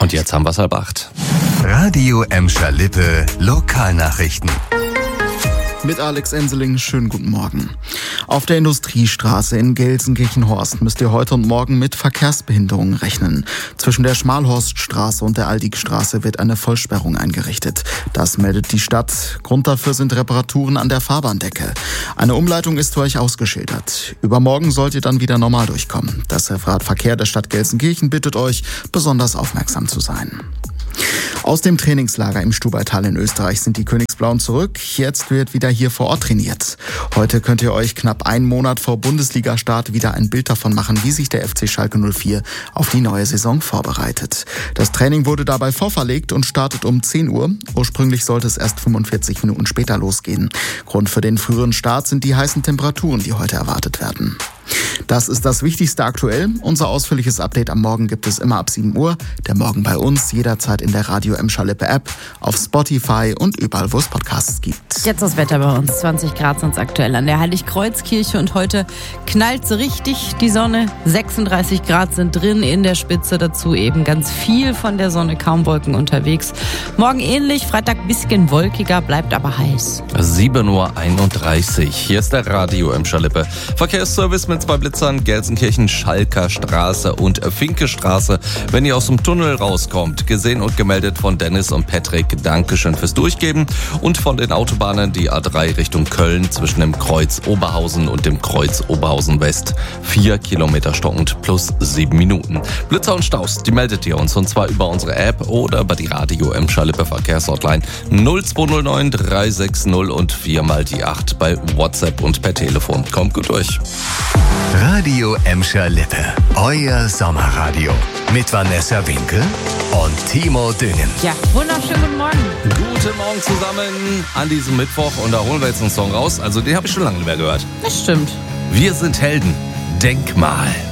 Und jetzt haben wir es 7:30. Radio Emscher-Lippe Lokalnachrichten. Mit Alex Enseling, schönen guten Morgen. Auf der Industriestraße in Gelsenkirchen-Horst müsst ihr heute und morgen mit Verkehrsbehinderungen rechnen. Zwischen der Schmalhorststraße und der Aldigstraße wird eine Vollsperrung eingerichtet. Das meldet die Stadt. Grund dafür sind Reparaturen an der Fahrbahndecke. Eine Umleitung ist für euch ausgeschildert. Übermorgen sollt ihr dann wieder normal durchkommen. Das Referat Verkehr der Stadt Gelsenkirchen bittet euch, besonders aufmerksam zu sein. Aus dem Trainingslager im Stubaital in Österreich sind die Königsblauen zurück. Jetzt wird wieder hier vor Ort trainiert. Heute könnt ihr euch knapp einen Monat vor Bundesliga-Start wieder ein Bild davon machen, wie sich der FC Schalke 04 auf die neue Saison vorbereitet. Das Training wurde dabei vorverlegt und startet um 10 Uhr. Ursprünglich sollte es erst 45 Minuten später losgehen. Grund für den früheren Start sind die heißen Temperaturen, die heute erwartet werden. Das ist das Wichtigste aktuell. Unser ausführliches Update am Morgen gibt es immer ab 7 Uhr. Der Morgen bei uns, jederzeit in der Radio Emscher-Lippe App, auf Spotify und überall, wo es Podcasts gibt. Jetzt das Wetter bei uns. 20 Grad sind es aktuell an der Heiligkreuzkirche und heute knallt so richtig die Sonne. 36 Grad sind drin in der Spitze, dazu eben ganz viel von der Sonne, kaum Wolken unterwegs. Morgen ähnlich, Freitag ein bisschen wolkiger, bleibt aber heiß. 7:31 Uhr. Hier ist der Radio Emscher-Lippe. Verkehrsservice mit 2 Blitzern, Gelsenkirchen, Schalker Straße und Finke Straße. Wenn ihr aus dem Tunnel rauskommt, gesehen und gemeldet von Dennis und Patrick. Dankeschön fürs Durchgeben. Und von den Autobahnen die A3 Richtung Köln zwischen dem Kreuz Oberhausen und dem Kreuz Oberhausen West. 4 Kilometer stockend plus 7 Minuten. Blitzer und Staus, die meldet ihr uns, und zwar über unsere App oder über die Radio Emscher-Lippe Verkehrshotline 0209 360 und 4x8 bei WhatsApp und per Telefon. Kommt gut durch. Radio Emscher-Lippe, euer Sommerradio. Mit Vanessa Winkel und Timo Düngen. Ja, wunderschönen guten Morgen. Guten Morgen zusammen an diesem Mittwoch, und da holen wir jetzt einen Song raus. Also den habe ich schon lange nicht mehr gehört. Das stimmt. Wir sind Helden. Denkmal.